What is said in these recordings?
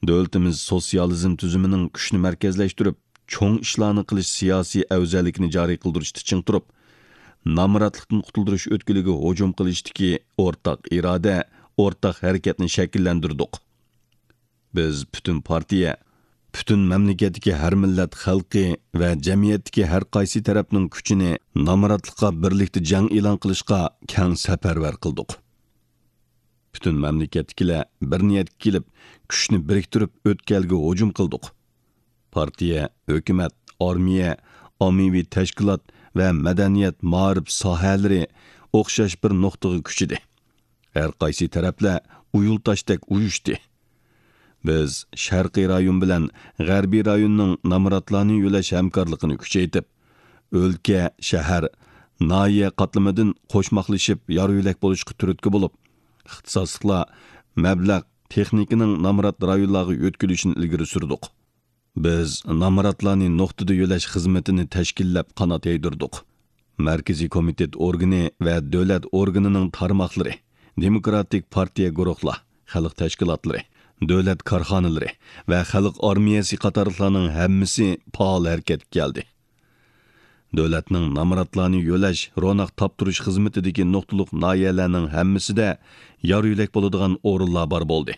Dövlətimiz sosializm tüzümünün gücünü mərkəzləşdirib, çoğ işlarını qilish siyasi əvzəllikini jari qıldırışdı çiң turib, namratlıqdan qutuldirish ötkülüge hücum qilishdiki ortaq irade, ortaq hareketni şekillendirdik. Biz bütün partiya, bütün memleketdeki her millet xalqi ve cemiyetdeki her qaysi tarafning kuchini namratlıqqa birlikte jang e'lon qilishga keng safarbar qildik. Bütün memleketkiler bir niyet kelib, kuchni biriktirib o'tkalga hücum qildik. Partiya, hökumət, armiya, ommaviy tashkilot ve madaniyat ma'rif sohalari o'xshash bir nuqtaga kuchidi. Her qaysi taraflar uyultaşdek uyushdi. Biz Sharqiy rayon bilan G'arbiy rayonning namratlarni yo'lash hamkorligini kuchaytirib, o'lka, shahar, nahiya qatlamidan qo'shmoqlashib yo'lak bo'lishga turtki bo'lib, ixtisosliklar, mablag', texnikaning namrat rayonlarga o'tkazilishini ilgari surdik. Biz namratlarni nuqtada yo'lash xizmatini tashkillab qanot yaydirdik. Markaziy komitet organi va davlat organining tarmoqlari, demokratik partiya guruhlar, xalq tashkilotlari, davlat korxonalari va xalq armiyasi qatorliqlarning hammasi faol harakat keldi. Davlatning namratlarni yo'lash, ro'naq toptirish xizmatidagi nuqtaliq nahiyalarning hammasida yo'lak bo'ladigan o'rinlar bor bo'ldi.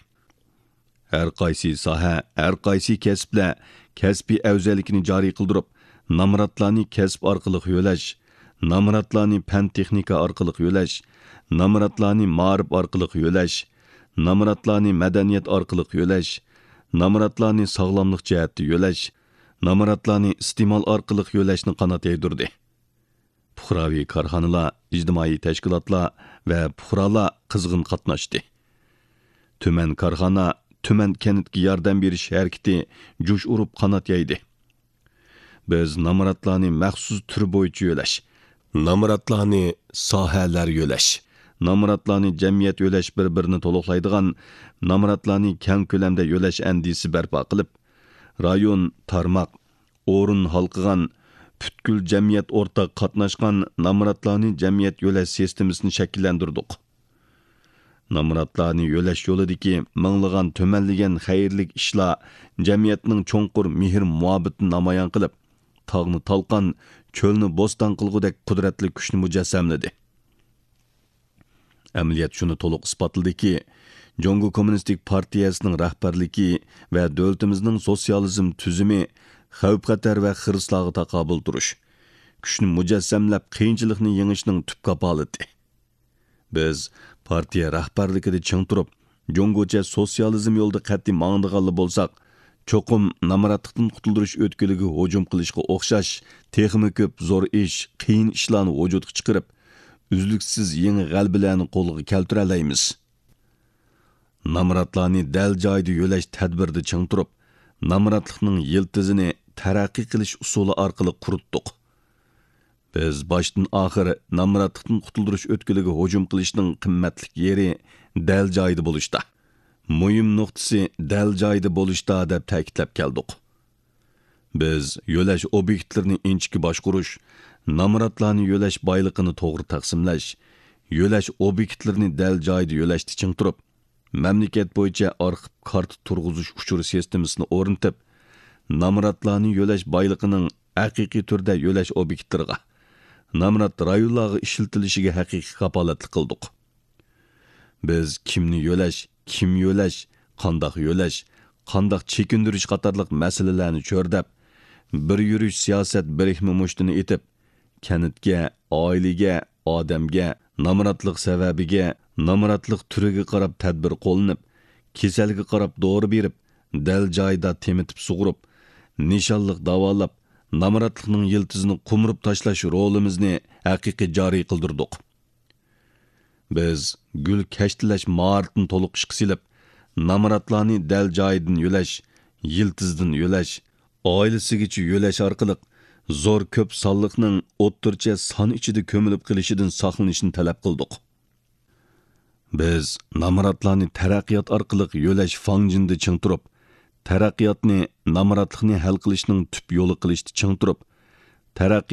Her qaysi soha, her qaysi kasblar kasbiy afzallikni joriy qildirib, namratlarni kasb orqali yo'lash, namratlarni fan texnika orqali yo'lash, namratlarni ma'rif orqali yo'lash, namratlarni madaniyat orqali yo'lash, namratlarni sog'lomlik jihatda yo'lash, namratlarni iste'mol orqali yo'lashni qanot yaydirdi. Puhraviy korxonalar, ijtimoiy tashkilotlar va puhralar qizg'in qatnashdi. Tuman korxona, tuman kentga yordam berish harakati jo'sh urib qanot yaydi. Biz namratlarni maxsus tur bo'yicha yo'lash, namratlarni sohalar yo'lash, namratlarni jamiyat yo'lash bir-birini to'liqlaydigan namratlarni keng ko'lamda yo'lash andisi barpo qilib, rayon, tarmoq, o'rin halqigan butkul jamiyat o'rtaq qatnashgan namratlarni jamiyat yo'lash sistemasini shakllantirdik. Namratlarni yo'lash yo'lidagi minglagan tumanlagan xayrlik ishlar jamiyatning cho'nqur mehr muhabbetini namoyon qilib, tog'ni talqon, cho'lni bo'ston qilgudek qudratli kuchni mujassamladi. Amaliyat shuni to'liq isbotladiki, Jongo Kommunistik Partiyasining rahbarligi va davlatimizning sotsializm tuzumi xavf-xatar va xirislarga taqobil turish, kuchni mujassamlab qiyinchilikni yengishning tub kapolati. Biz partiya rahbarligida ching turib, Jongocha sotsializm yo'lida qat'iy ma'nodag'anli bo'lsak, cho'qim namratlikdan qutuldirish o'tkiliga hujum qilishga o'xshash texmi ko'p zo'r ish, qiyin ishlarni vujudga chiqarib, uzluksiz yangi g'albalarni qo'lga keltira olamiz. Namratlarni dal joyida yo'lash tadbirida ching turib, namratlikning yiltizini taraqqiy qilish usuli orqali quritdik. Biz boshdan oxir namratlikdan qutuldirish o'tkiliga hujum qilishning qimmatli yeri dal joyida bo'lishda. Muhim nuqtasi dal joyida bo'lishda deb ta'kidlab keldik. Biz yo'lash obyektlarini inchki boshqurish, namratlarni yo'lash boyligini to'g'ri taqsimlash, yo'lash obyektlarini dal joyida yo'lashda ching turib, mamlakat bo'yicha arxiv karta turg'izish uchuri sistemasini o'rnatib, namratlarni yo'lash boyligining haqiqiy turda yo'lash obyektlariga, namrat rayonlarga ishiltilishiga haqiqiy kapolatlik qildik. Biz kimni yo'lash, kim yo'lash, qandoq chekindirish qatorliq masalalarni cho'rdab, bir yurish siyosat birikmi mushtini etib, kanitga, oilaga, odamga, namratlik sababiga, namratlik turiga qarab tadbir qo'llanib, kasalga qarab dori berib, dal joyida temitib sug'urib, nishonliq davolab, namratlikning yiltizini qumrib tashlash rolimizni haqiqiy joriy qildirdik. Biz gul kashtilash maharatini to'liq ishga silib, namratlarni dal joyidan yo'lash, yiltizdan yo'lash, oilasigacha yo'lash orqali zo'r ko'p sonliqning o'ttircha son ichida ko'milib qilishidan saqlanishni talab qildik. Biz namratlarni taraqqiyot orqali yo'lash fanjinda ching turib, taraqqiyotni namratlikni hal qilishning tub yo'li qilishda ching turib, taraqqiyot